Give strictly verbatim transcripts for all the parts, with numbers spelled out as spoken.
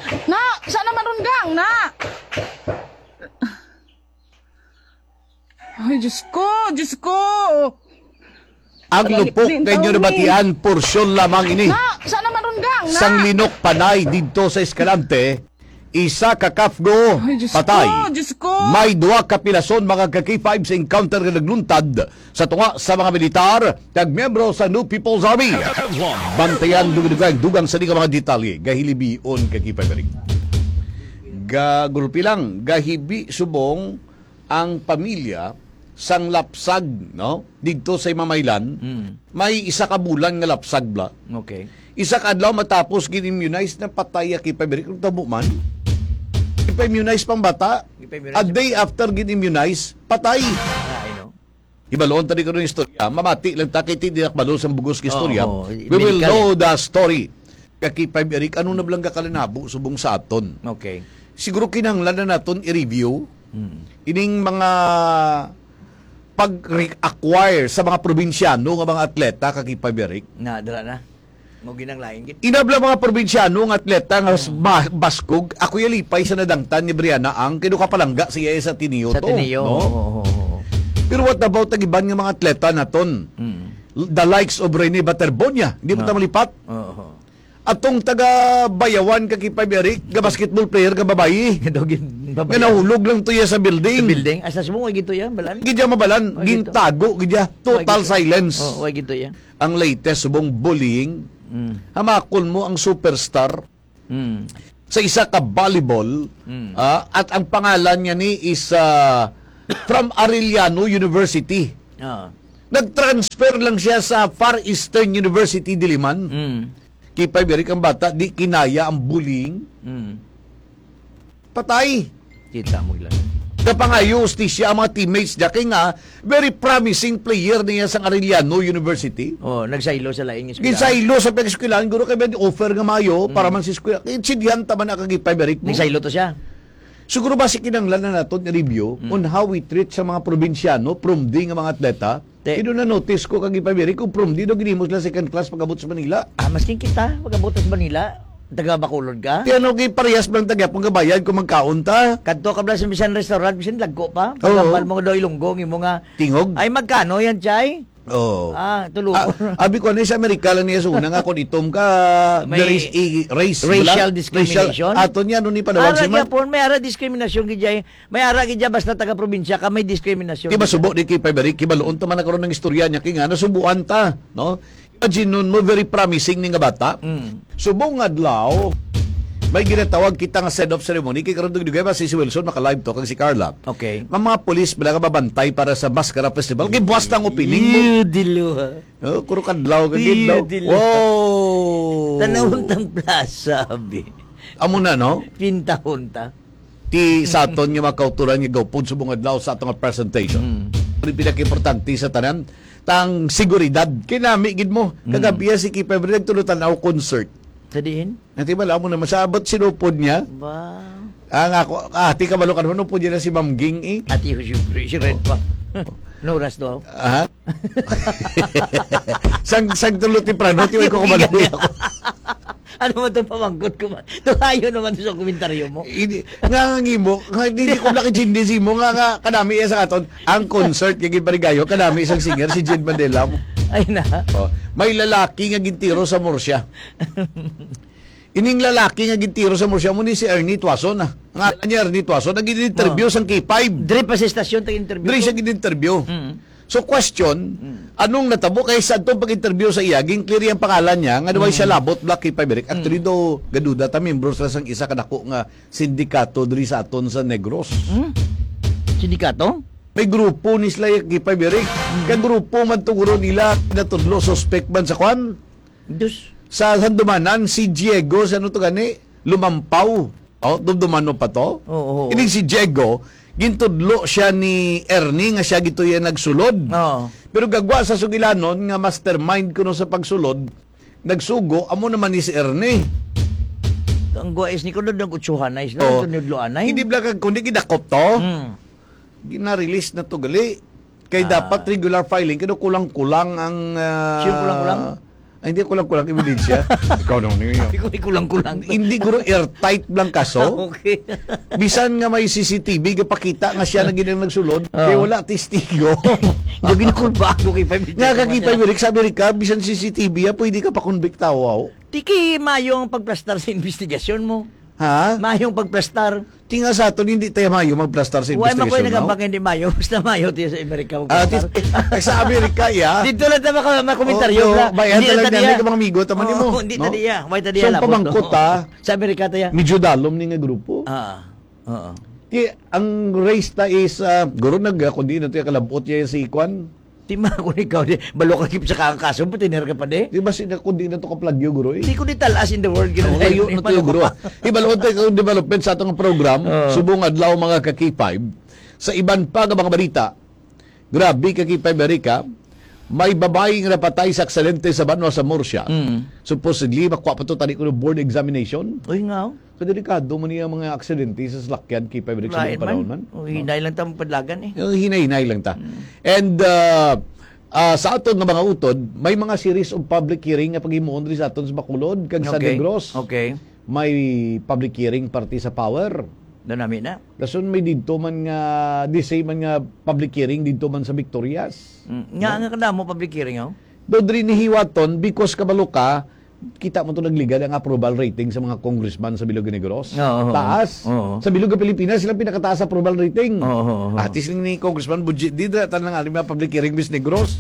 Na, saan naman ron gang, na? Ay, Diyos ko, Diyos ko. Ang lupok na inyo nabatian, porsyon lamang ini. Na, saan naman ron gang, na? Sang linok panay dito sa Escalante, isa ka kafgo, Ay, Diyos patay. ko, Diyos ko. May duwa kapilason mga ka-K five sa encounter na nagluntad sa tunga sa mga militar kag miyembro sa New People's Army. Bantayan dugang dugang sa di ka mga detalye gahilibion ka-K five rin. Gagulpi lang, gahibi subong ang pamilya sang lapsag, no? Dito sa Mamaylan, Mm. may isa ka bulan nga lapsag bla. Okay. Isa ka adlaw matapos gin-immunize na patay kay Pabrik kung tabo man. Ipa-immunize pang bata. A day after gin-immunize, patay. Ah, I know. Ibaloon tadi ko ng istorya. Mamati lang takit di nakbalo sa bugos ka istorya. Oo, We will medical know the story. Kay Pabrik, ano na blang ka kalinabo subong sa aton. Okay. Siguro kinahanglan na naton i-review Mm. ining mga pag-acquire sa mga probinsyano nga mga atleta kay Pabrik. Na, dala na. Mo ginang lain gid. Inabla mga probinsyano ng atleta nga hmm. baskog, ako yalipay sa nadangtan ni Brianna ang kinukapalangga siya sa Tinio Sa to. Tineo. No? Oo, oo, oo. Pero what about ang iban nga mga atleta naton? Mm. The likes of Rene Baterbonia, hindi mo No. ta malipat. Oo. oo. Atong taga Bayawan kay Pabrik, ga basketball player ga babayi. Dogin Nga nahulog lang tuya sa building. Sa building. Asa mo ay gito yan, balan. Gidya mabalan, Ay, gito. gintago, gidya, total Ay, gito. silence. Oh, ay gito yan. Ang latest subong bullying, Mm. hamakol mo ang superstar Mm. sa isa ka volleyball Mm. ah, at ang pangalan niya ni is ah, from Arellano University. Ah. Nag-transfer lang siya sa Far Eastern University Diliman. Mm. Kay Pabrik ang bata, di kinaya ang bullying. Mm. Patay. Kita mo lang. Kapangayos ni siya ang mga teammates niya. Kaya nga, very promising player niya sa Arellano University. Oh, nagsaylo sa laing eskwela. Ginsaylo sa pag-eskwelahan, guro kaya offer nga mayo para man si eskwela. Kaya sindihan tama na kagay Pabrik mo. Nagsaylo to siya. Siguro ba si kinanglan na natin review Mm. on how we treat sa mga probinsyano, promdi nga mga atleta. Te- Ito na notice ko kagi Pabiri kung promdi do ginimos lang second class pag-abot sa Manila. Ah, maskin kita, pagkabutas Manila, taga Bacolod ka. Kaya no gi parehas bang tagap ang gabayad kung magkaon ta. Kadto ka bala sa bisan restaurant, bisan lagko pa. Oo. Pagkabal mo daw ilunggong, imo nga, Tingog. ay magkano yan, Chay? Oh. Ah, tulo. Ah, abi ko na sa Amerika lang niya suna nga kung itom ka May there is a race racial wala? discrimination? Racial, ato niya no ni padawag Ara si man. gyapon, may ara diskriminasyon gidjay. May ara gidya basta taga probinsya ka may diskriminasyon. Kiba subo di kay Pabiri, kibaloon ta man nagkaroon ng istorya niya kaya nga nasubuan ta, no? Imagine nun mo very promising ni nga bata. Mm. Subong adlaw, may ginatawag kita nga send-off ceremony. Kaya karoon dugay ba si si Wilson, maka-live to, kag si Carla. Okay. Ang mga polis, bala ka babantay para sa Mascara Festival. Kaya buwas ng opening mo. Yu diluha. Oh, kuro kadlaw, kagid daw. Iyo, dilo. Wow! Tanawon tang plaza, abi. Amo na, no? Pinta-hunta. Ti sa aton nga makauturan nga gawpod subong adlaw sa atong presentation. Mm. Ang pinaka-importante sa tanan, tang seguridad. Kinami, gid mo. Kagabi si Kipa Brad, tulutan ako concert. Sa diin? Nanti ba, mo na masabot sinupod niya. Ba. Ang ako, ah, ti kabalo ka naman, upod niya na si Ma'am Ging eh. At iyo si Red pa. No ras do. Aha. sang sang tulot ni Prano, tiway ko kumalaki ako. Ano mo itong pamangkot ko man? Tuhayo naman sa komentaryo mo. Hindi, nga nga ngimo, nga hindi ko laki chindisi mo, nga nga kanami iya sa aton, ang concert, kagin parigayo, kanami isang singer, si Jed Mandela. Ay na. Oh, may lalaki nga gintiro sa Murcia. Ining lalaki nga gintiro sa Murcia mo ni si Ernie Tuason. Ah. Nga niya Ernie Tuason, nag-interview Oh. sang K five. Dre pa sa estasyon tag interview. Dili siya ko. gin-interview. Mm. So question, anong natabo kay sa itong pag-interview sa iya, ging clear yung pangalan niya, nga naway siya labot, Black K five. Actually do, gaduda ta, membro sa sang isa kadako nga sindikato diri sa aton sa Negros. Hmm? Sindikato? May grupo ni sila yung K five. Kaya grupo man tuguro nila, natudlo, suspect man sa kwan. Dus. Sa Sandumanan, si Diego, sa ano to gani, lumampaw. Oh, dumdumano pa to. Oo. oo. Ining si Diego, gintudlo siya ni Ernie nga siya gito yan nagsulod. Oo. Pero gagwa sa sugilanon nga mastermind kuno sa pagsulod, nagsugo amo naman ni si Ernie. Ang guwais ni ko doon ng utsuhan na isla. Oh. Ito nidloan na. Hindi bla kag kundi gidakop to. Hmm. Gina-release na to gali. Kay Ah. dapat regular filing kaya kulang-kulang ang uh, Sino kulang-kulang? Ay, hindi kulang-kulang ebidensya. Ikaw nung niyo. Ikaw ay kulang-kulang. Hindi guro airtight lang kaso. Okay. Bisan nga may C C T V, kapakita nga siya na ginang nagsulod, kaya wala testigo. Yung ginakulba ako kay Five. Nga kakita yung sa Amerika, bisan C C T V, ah, pwede ka pa konbikta, wow. Tiki, mayong pagplastar sa investigasyon mo. Ha? Mayong pagplastar. Tinga sa ato, hindi tayo mayo magplastar sa Huwag makoy investigation, no? nagambag hindi mayo. Basta mayo tayo sa Amerika Ah, magplastar. tis- sa Amerika, ya. Dito lang tayo maka- makomentaryo. Oo, la. bayan Hindi talaga na na mga amigo, taman Oo, mo. Hindi no? tadiya. May tadiya So, labot, pamangkot, no? ha? Sa Amerika tayo. Medyo dalom ni nga grupo. Ah. Oo. Ti, ang race ta is, uh, guro nag, kundi na tayo kalabot niya si Kwan. Di ma kung ikaw di balo ka kip sa kakakaso mo tinir ka pa di. Di ba sila kundi na to kaplagyo, guro eh? Di ko di talas in the world gina. Layo na tayo, guro. Ibalod tayo development sa atong program, Oo. subong adlaw mga ka-K five, sa iban pa nga mga balita, grabe ka-K five Amerika, may babaeng napatay sa aksidente sa Banwa sa Murcia. Mm. Supposedly, makuha pa to tani ko ng board examination. Uy nga. So, delikado man niya mga aksidente sa salakyan, K five Amerika sa Lain mga panahon man. man. Uy, hinay lang tamo padlagan eh. Yung hinay-hinay lang ta. And uh, uh, sa aton nga mga utod, may mga series of public hearing nga pag-imuon rin sa aton sa Bacolod, kag sa Okay. Negros. Okay. May public hearing party sa power. Doon namin na. Dason may dito man nga, di say man nga public hearing dito man sa Victorias. Mm. Nga nga kada mo public hearing oh. Doon rin ni Hiwaton, because kabalo ka, kita mo to nagligad ang approval rating sa mga congressman sa Bilog Negros. Oo. Taas. Oo. Sa Bilog Pilipinas, sila pinakataas sa approval rating. Oo. At least ni Congressman Budget, di na tanang alim na public hearing Miss Negros.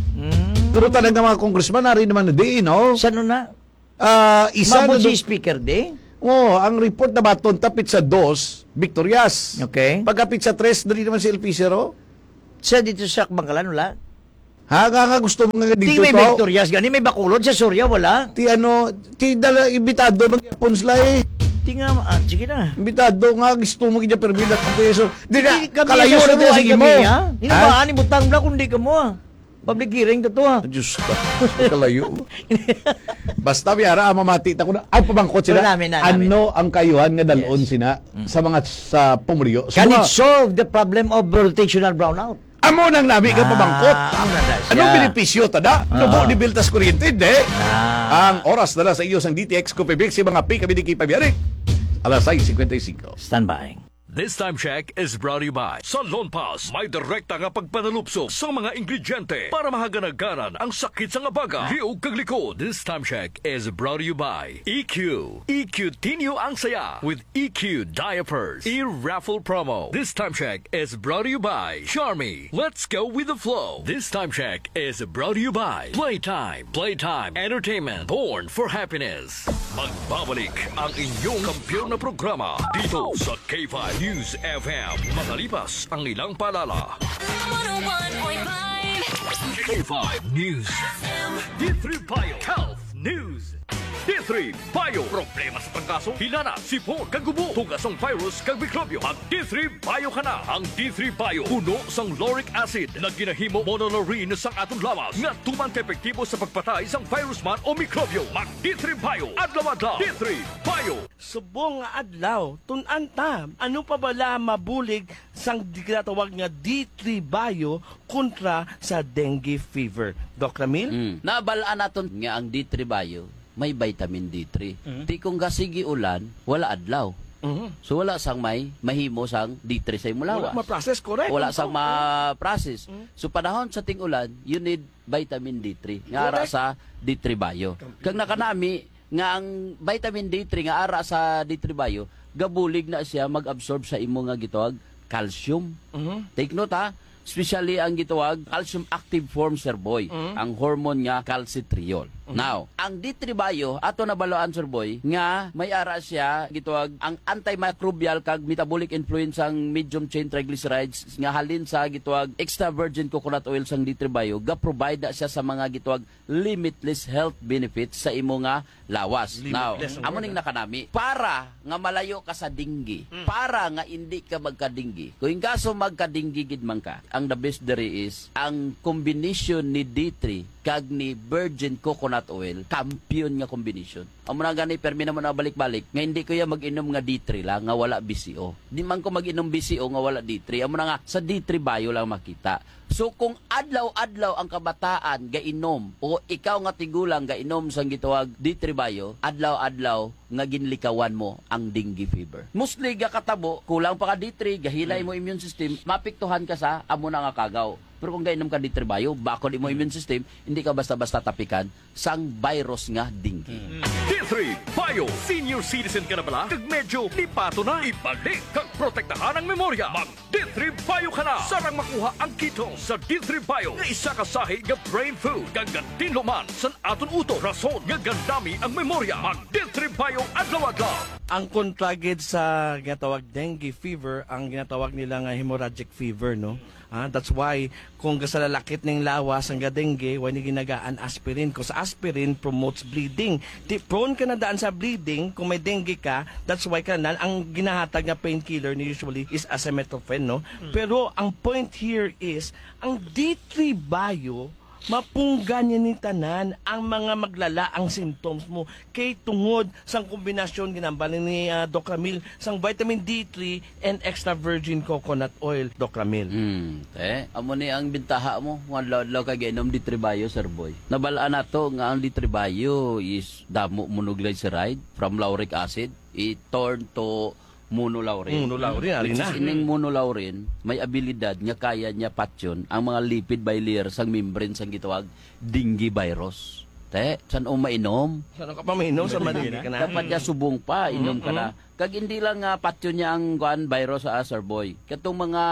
Mm. Pero talaga mga congressman, nari naman na di, no? Sa ano na? Ah, isa Mabot na si do- speaker di? Oh, ang report na baton tapit sa dos, Victorias. Okay. Pagkapit sa tres, dali naman si El Pizarro. Sa dito sa Bangkalan wala. Ha, nga nga gusto mo nga Di dito may to. Victorias gani may Bacolod sa Surya wala. Ti ano, ti dala imbitado magyapon sila eh. Di nga ah, sige na. Imbitado nga gusto mo kanya permila ng peso. Di na, Di kami kalayo sa na tayo buhay sige kami, mo. ha? Hinabaan ni butang bla kundi ka mo ah. Public hearing to to ah. Diyos ka, kalayo. Basta biyara, mamati ta ko na. Ay, pabangkot sila. Wala, namin na, namin. Ano ang kayuhan nga dalon sina sa mga sa pumulyo? So, Can it mga- solve the problem of rotational brownout? Amo nang nabi ka Ah, pabangkot. amo na na siya. Anong benepisyo tada? Ah. Nubo ni Biltas Kuryente, de? Ah. Ang oras na sa iyo sang D T X ko pibig si mga pi kami di kipabiyarik. Alas sais cincuenta y cinco. Stand by. This time check is brought to you by sa Lone Pass. May direkta nga pagpanalupso sa mga ingrediente para mahaganagaran ang sakit sa nga baga. Liog kag likod. This time check is brought to you by E Q. E Q Tinyo ang saya with E Q Diapers. E-raffle promo. This time check is brought to you by Charmy. Let's go with the flow. This time check is brought to you by Playtime. Playtime Entertainment. Born for happiness. Magbabalik ang inyong kampiyon na programa dito sa K five News F M. Makalipas ang ilang palala. one oh one point five K five News. D three Bio Health News. D three Bio. Problema sa pagkaso, hilana, sipon, kagubo, tugasong virus, kag mikrobyo. Mag D three Bio ka na. Ang D three Bio, puno sang lauric acid na ginahimo monolaurin sang atong lawas nga tuman ka epektibo sa pagpatay sang virus man o mikrobyo. Mag D three Bio. Adlaw-adlaw. D three Bio. Subong nga adlaw, tunan ta, ano pa bala mabulig sang ginatawag nga D three Bio kontra sa dengue fever. Doc Ramil? Mm. Nabalaan naton nga ang D three Bio may vitamin D three. Ti kung gasigi ulan, wala adlaw. Mhm. So wala sang may mahimo sang D three sa imong lawas. Wala ma-process, correct? Wala sang ma-process. So panahon sa ting ulan, you need vitamin D three nga ara Correct. sa D three Bio. Kag nakanami nga ang vitamin D three nga ara sa D three Bio, gabulig na siya mag-absorb sa imo nga gitawag calcium. Mhm. Take note ha, especially ang gitawag calcium active form sir boy, ang hormone nga calcitriol. Now, ang D three Bio ato nabaloan sir boy nga may ara siya gitawag ang antimicrobial kag metabolic influence sang medium chain triglycerides nga halin sa gitawag extra virgin coconut oil sang D three Bio ga provide na siya sa mga gitawag limitless health benefits sa imo nga lawas. Now, amo ning nakanami para nga malayo ka sa dinggi, para nga hindi ka magkadinggi. Kung kaso magkadinggi gid man ka, ang the best dere is ang combination ni D three kag ni virgin coconut oil, kampiyon nga combination. Amo na gani permi naman na balik-balik. Nga hindi ko ya mag-inom nga D three lang nga wala B C O. Di man ko mag-inom B C O nga wala D three. Amo na nga sa D three bio lang makita. So kung adlaw-adlaw ang kabataan gainom o ikaw nga tigulang gainom sang gitawag D three bio, adlaw-adlaw nga ginlikawan mo ang dengue fever. Mostly ga katabo, kulang pa ka D three, gahilay mo immune system, mapiktuhan ka sa amo na nga kagaw. Pero kung gainom ka D three bio, bakod mo immune system, hindi ka basta-basta tapikan sang virus nga dengue. D three Bio. Senior citizen ka na bala? Kag medyo lipato na. Ibalik kag protektahan ang memorya. Mag D three Bio ka na. Sarang makuha ang kito sa D three Bio. Nga isa ka sahi nga brain food. Kag gantinluman san aton uto. Rason nga gandami ang memorya. Mag D three Bio adlaw-adlaw. Ang kontragid sa ginatawag dengue fever, ang ginatawag nila nga hemorrhagic fever, no? Ah, that's why kung sa lalakit ng lawas ang dengue, why ni ginagaan aspirin. Kasi aspirin promotes bleeding. Di, prone ka na daan sa bleeding kung may dengue ka, that's why ka na, ang ginahatag na painkiller ni usually is acetaminophen, no? Pero ang point here is, ang D three bio, mapunggan niya ni tanan ang mga maglala ang symptoms mo kay tungod sang kombinasyon ginambal ni uh, Doc Ramil sang vitamin D three and extra virgin coconut oil, Doc Ramil. Hmm, eh, amo ni ang bintaha mo, mga adlaw ka gainom D three bio, sir boy. Nabalaan nato nga ang D three bio is damo monoglyceride from lauric acid, it turn to monolaurin. Monolaurin, ari Which na. is ining monolaurin, may abilidad nga kaya niya patyon ang mga lipid bilayer sang membrane sang gitawag dengue virus. Te, san o mainom? Saan ka pa mainom sa madili ka na? Dapat niya subong pa, inom ka na. Kag hindi lang nga patyon niya ang kuan virus sa sir boy. Katong mga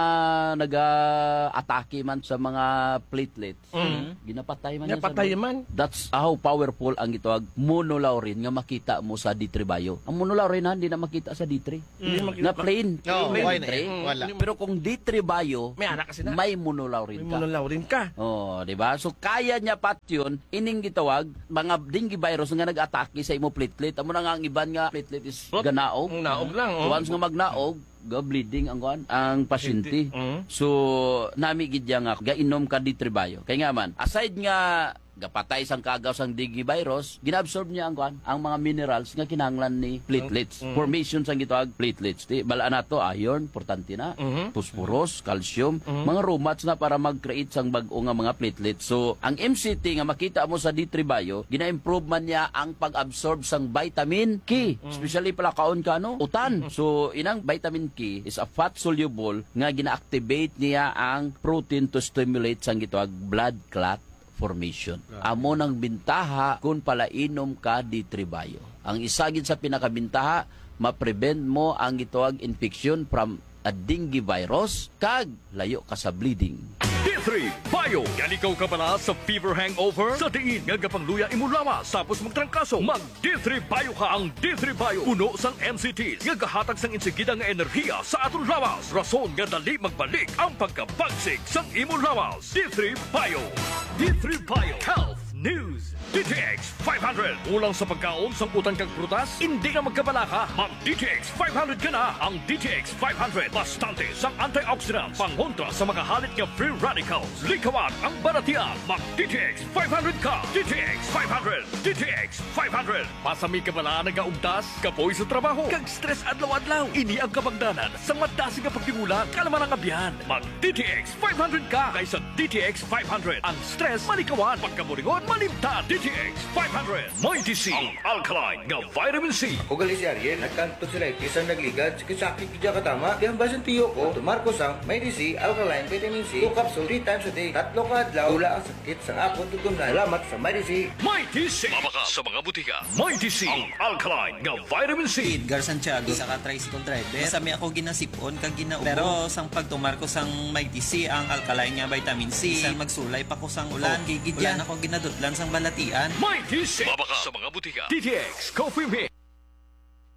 naga-atake man sa mga platelets, ginapatay man yan, sir Napatay boy. man. That's how powerful ang gitawag monolaurin nga makita mo sa D three bio. Ang monolaurin ha, hindi na makita sa D three. Hindi makita. Na plain. Oo, plain why D na three. eh? Wala. Pero kung D three bio, May anak kasi na. may monolaurin May ka. monolaurin ka. Oh, di ba? So kaya niya patyon ining gitawag mga dengue virus nga nag-atake sa imo platelet. Amo na nga ang iban nga platelet is ganaog. Ang naog lang. So, Oh. once nga magnaog, ga bleeding ang kuan ang pasyente. Mm. So nami gid nga gainom ka D three bio. Kay nga man, aside nga gapatay sang kagaw sang dengue virus, ginabsorb niya ang kuan ang mga minerals nga kinahanglan ni platelets. Formation sang gitawag platelets. Di bala na to iron, importante na. Phosphorus, calcium, mga romats na para mag-create sang bag-o nga mga platelets. So ang M C T nga makita mo sa D three bio, gina-improve man niya ang pag-absorb sang vitamin K. Especially pala kaon ka no, utan. So inang vitamin K is a fat soluble nga gina-activate niya ang protein to stimulate sang gitawag blood clot formation. Amo nang bintaha kung pala inom ka D three bio. Ang isagid sa pinakabintaha, ma-prevent mo ang gitawag infection from a dengue virus kag layo ka sa bleeding. D three Bio. Galikaw ka pala sa fever hangover? Sa diin nga gapangluya imo lawas tapos magtrangkaso. Mag D three Bio ka ang D three Bio. Puno sang M C Ts nga gahatag sang insigida nga enerhiya sa aton lawas. Rason nga dali magbalik ang pagkabagsik sang imo lawas. D three Bio. D three Bio. Health News. D T X five hundred. Ulang sa pagkaon sang utang kag prutas, hindi na magkabala ka. Mag D T X five hundred ka na. Ang D T X five hundred. Bastante sang antioxidants. Pangontra sa mga halit nga free radicals. Likawan ang baratian. Mag D T X five hundred ka. D T X five hundred. D T X five hundred. Pasami ka bala nagaugtas, kapoy sa trabaho, kag stress adlaw-adlaw. Ini ang kabagdanan sa madasig nga pagtingulang kalaman ang abyan. Mag D T X five hundred ka kaysa D T X five hundred. Ang stress malikawan, pagkaburingon malimtan. D T X five hundred. May D C ang alkaline nga vitamin C. O gali si Ariel, nagkanto sila isang nagligad, sakit kidya katama, di ang basan tiyo ko, tumarko sang may D C, alkaline, vitamin C, two capsule, three times a day, tatlo ka adlaw, wala ang sakit sa akong tutunan. Salamat sa may D C. May D C. Mabaka sa mga butika. May D C ang alkaline nga vitamin C. Edgar Santiago sa ka-tricycle driver. Sami ako ginasipon kag ginaubo. Pero sang pagtumar ko sang may D C ang alkaline nga vitamin C. Sang magsulay pa ko sang ulan. Gigid yan ako ginadutlan sang balatian. May D C. Mabaka sa mga butika. D T X Coffee Mix.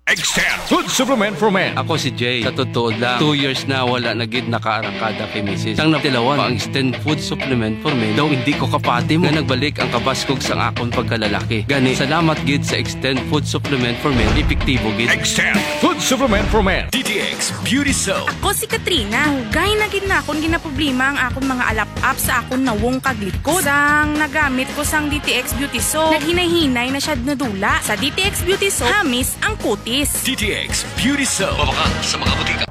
Extend Food Supplement for Men. Ako si Jay. Sa totoo lang, two years na wala na gid nakaarangkada kay misis. Sang natilawan pa ang Extend Food Supplement for Men. Daw hindi ko kapati mo nga nagbalik ang kabaskog sang akon pagkalalaki. Gani, salamat gid sa Extend Food Supplement for Men. Epektibo gid. Extend Food Supplement for Men. D T X Beauty Soap. Ako si Katrina. Hugay na gid na akong ginaproblema ang akong mga alap-up sa akong nawong kaglikod. Sang nagamit ko sang D T X Beauty Soap, naghinay-hinay na siya nadula. Sa D T X Beauty Soap, hamis ang kutis. D T X Beauty Soap. Mabaka sa mga butika.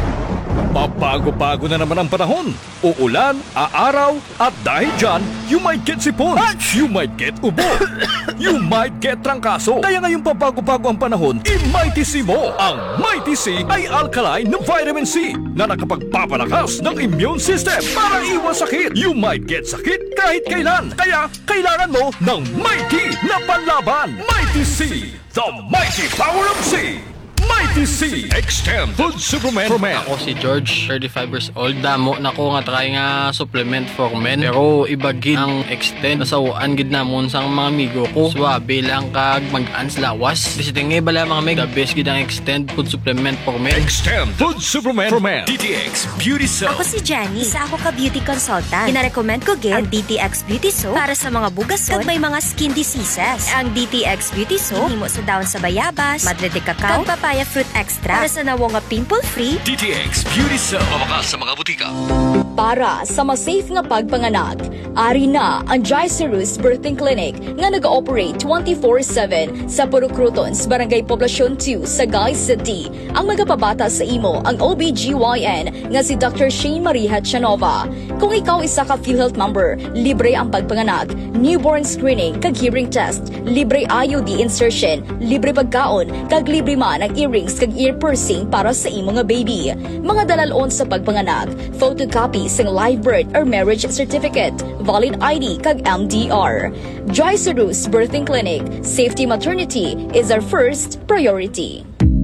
Pabago-bago na naman ang panahon. Uulan, aaraw, at dahil dyan, you might get sipon, you might get ubo, you might get trangkaso. Kaya ngayong pabago-bago ang panahon, i-Mighty C mo. Ang Mighty C ay alkaline na vitamin C na nakapagpapalakas ng immune system para iwas sakit. You might get sakit kahit kailan. Kaya kailangan mo ng Mighty na panlaban. Mighty C, the mighty power of C. Mighty C Extend Food Supplement for Men. Ako si George, thirty-five years old. Damo na ko nga try nga supplement for men. Pero iba gid ang Extend. Nasawaan gid namon sang mga amigo ko. Swabe lang kag mag-ans lawas. Bisitingi bala mga meg. The best gid ang Extend Food Supplement for Men. Extend Food Supplement for Men. D T X Beauty Soap. Ako si Jenny. Isa ako ka beauty consultant. Gina-recommend ko gid ang D T X Beauty Soap para sa mga bugason kag may mga skin diseases. Ang D T X Beauty Soap himo sa daon sa bayabas, madre de cacao, kag papaya fruit extra para sa nawong nga pimple-free. D T X Beauty Soap. Mabaka sa mga butika. Para sa mas safe nga pagpanganak, ari na ang Jaicerus Birthing Clinic nga nag-ooperate twenty-four seven sa Purukrutons, Barangay Poblacion two, Sagay City. Ang magapabata sa imo ang O B G Y N nga si Doctor Shane Marie Hatchanova. Kung ikaw isa ka PhilHealth member, libre ang pagpanganak, newborn screening kag hearing test, libre I U D insertion, libre pagkaon, kag libre man ang earrings kag ear piercing para sa imo nga baby. Mga dalalon sa pagpanganak, photocopy sang live birth or marriage certificate, valid I D kag M D R. Jaicerus Birthing Clinic, safety maternity is our first priority.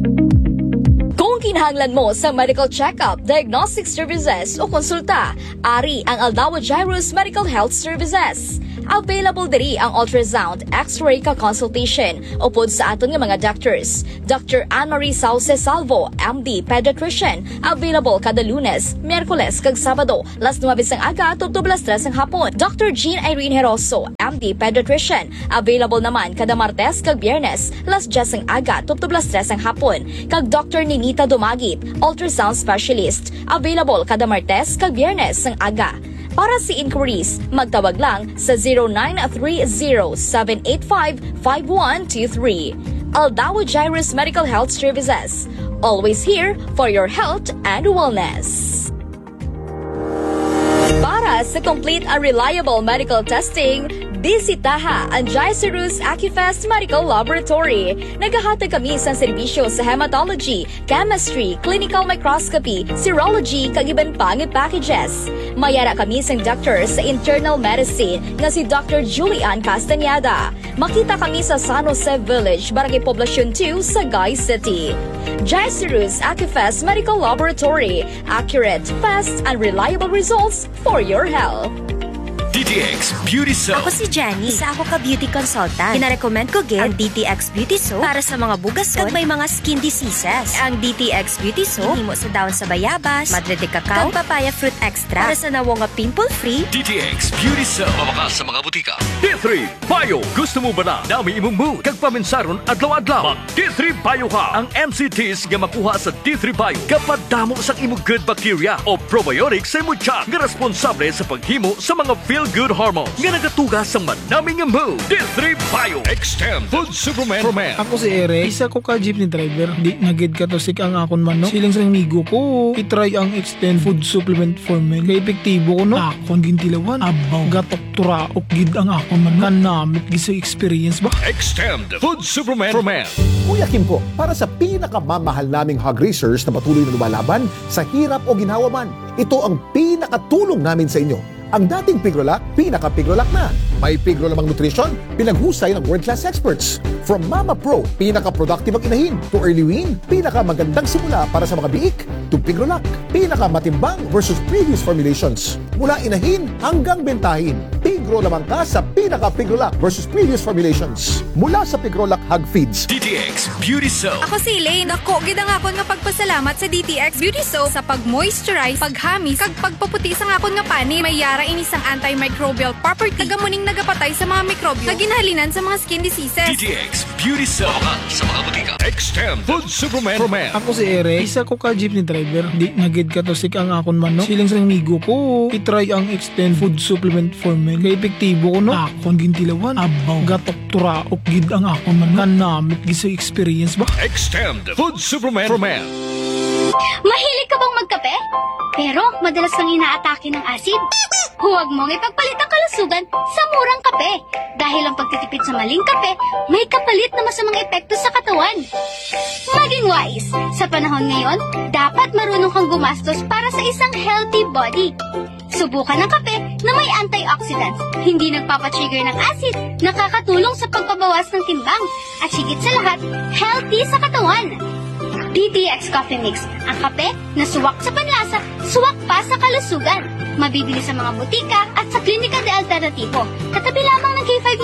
Kung kinahanglan mo sa medical check-up, diagnostic services o konsulta, ari ang Aldawa Jairus Medical Health Services. Available diri ang ultrasound, x-ray ka consultation upod sa aton nga mga doctors. Doctor Anne-Marie Sauce Salvo, M D Pediatrician, available kada Lunes, Miyerkules kag Sabado, las nuwabis ang aga tubtob las tres ang hapon. Doctor Jean Irene Heroso, M D Pediatrician, available naman kada Martes kag Biyernes, las diyes ang aga tubtob las tres ang hapon. Kag Doctor Ninita Dumagip, ultrasound specialist, available kada Martes kag Biyernes ang aga. Para sa inquiries, magtawag lang sa zero nine three zero seven eight five five one two three. Aldawa Jairus Medical Health Services. Always here for your health and wellness. Para sa complete and reliable medical testing, bisitaha ang Jaicerus Acufest Medical Laboratory. Naghahatag kami sa serbisyo sa hematology, chemistry, clinical microscopy, serology, kag iban pang packages. Mayara kami sa doctor sa internal medicine nga si Doctor Julian Castañeda. Makita kami sa San Jose Village, Barangay Poblacion two, Sagay City. Jaicerus Acufest Medical Laboratory. Accurate, fast, and reliable results for your health. D T X Beauty Soap. Ako si Jenny. Isa ako ka beauty consultant. Gina-recommend ko gid ang D T X Beauty Soap para sa mga bugason kag may mga skin diseases. Ang D T X Beauty Soap himo sa daon sa bayabas, madre de cacao, kag papaya fruit extra para sa nawong nga pimple-free. D T X Beauty Soap. Mabaka sa mga butika. D three Bio. Gusto mo ba na dami imong mood kag paminsaron adlaw-adlaw? Mag D three Bio ka. Ang M C Ts nga makuha sa D three Bio kapag damo sa imong good bacteria o probiotics sa imong tiyan nga responsable sa paghimo sa mga feel good hormones nga nagatugas sa manaming mood. D three Bio Extend Food Supplement for Men. Ako si Eric, isa ko ka jeepney driver. Di nagid ka to sik ang akon man no. Silang sa amigo ko, itry ang Extend Food Supplement for Men. Kaya epektibo ko no. Akon gintilawan, abaw, gatok tura, ok gid ang akon man no. Kanamit gisa experience ba? Extend Food Supplement for Men. Kuya Kim po, para sa pinakamamahal naming hog racers na patuloy na lumalaban sa hirap o ginhawa man, ito ang pinakatulong namin sa inyo. Ang dating Pigrolac, pinaka-Pigrolac na. May Pigro lamang nutrition, pinaghusay ng world-class experts. From Mama Pro, pinaka-productive ang inahin, to Early Wean, pinaka-magandang simula para sa mga biik, to Pigrolac, pinaka-matimbang versus previous formulations. Mula inahin hanggang bentahin, Pig Pigro lamang ka sa pinaka-Pigrolac versus previous formulations. Mula sa Pigrolac Hug Feeds. D T X Beauty Soap. Ako si Elaine. Dako, gid ang akon nga pagpasalamat sa D T X Beauty Soap sa pag-moisturize, paghamis, kag pagpaputi sa akon nga pani. May yara ini sang antimicrobial property. Tagamuning nagapatay sa mga mikrobyo. Kag ginhalinan sa mga skin diseases. D T X Beauty Soap. Sa mga butika. Extend Food Superman for Men. Ako si Eric, isa ko ka jeepney driver. Di nagid ka to sik ang akon manok. Siling sa migo ko, itry ang Extend Food Supplement for Men. Kay epektibo ko no. Akon gintilawan. Abaw, gatok turaok gid ang akon manok. Kanamit gid sa experience ba? Extend Food Superman for Men. Mahilig ka bang magkape? Pero madalas kang inaatake ng asid? Huwag mong ipagpalit ang kalusugan sa murang kape. Dahil ang pagtitipid sa maling kape, may kapalit na masamang epekto sa katawan. Maging wise. Sa panahon ngayon, dapat marunong kang gumastos para sa isang healthy body. Subukan ng kape na may antioxidants, hindi nagpapatrigger ng acid, nakakatulong sa pagpabawas ng timbang, at higit sa lahat, healthy sa katawan. D T X Coffee Mix, ang kape na suwak sa panlasa, suwak pa sa kalusugan. Mabibili sa mga butika at sa Klinika de Alternativo, katabi lamang ng K five